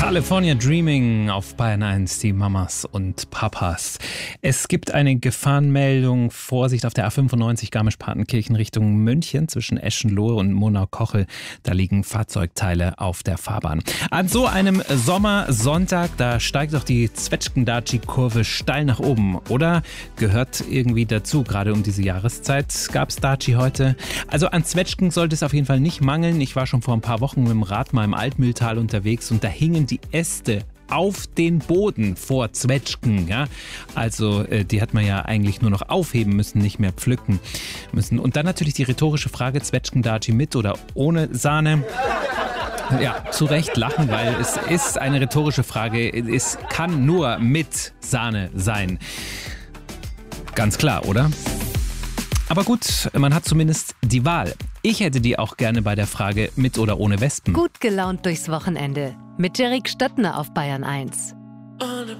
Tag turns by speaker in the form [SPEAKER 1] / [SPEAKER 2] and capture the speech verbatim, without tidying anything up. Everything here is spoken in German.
[SPEAKER 1] California Dreaming auf Bayern eins, die Mamas und Papas. Es gibt eine Gefahrenmeldung, Vorsicht auf der A fünfundneunzig Garmisch-Partenkirchen Richtung München zwischen Eschenlohe und Monau-Kochel. Da liegen Fahrzeugteile auf der Fahrbahn. An so einem Sommersonntag, da steigt doch die Zwetschgen-Daci-Kurve steil nach oben, oder? Gehört irgendwie dazu, gerade um diese Jahreszeit gab's Daci heute. Also an Zwetschgen sollte es auf jeden Fall nicht mangeln. Ich war schon vor ein paar Wochen mit dem Rad mal im Altmühltal unterwegs und da hingen die Äste auf den Boden vor Zwetschgen. Ja? Also äh, die hat man ja eigentlich nur noch aufheben müssen, nicht mehr pflücken müssen. Und dann natürlich die rhetorische Frage, Zwetschgen-Daci mit oder ohne Sahne? Ja, zu Recht lachen, weil es ist eine rhetorische Frage. Es kann nur mit Sahne sein. Ganz klar, oder? Aber gut, man hat zumindest die Wahl. Ich hätte die auch gerne bei der Frage mit oder ohne Wespen.
[SPEAKER 2] Gut gelaunt durchs Wochenende mit Jerrik Stöttner auf Bayern eins.